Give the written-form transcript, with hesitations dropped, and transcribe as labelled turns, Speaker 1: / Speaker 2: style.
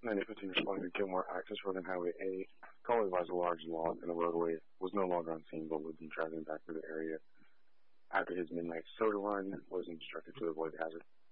Speaker 1: 9015 responding to Gilmore, access road on Highway A. Call advised a large lot in the roadway was no longer on scene, but would be driving back to the area after his midnight soda run was instructed to avoid the hazard.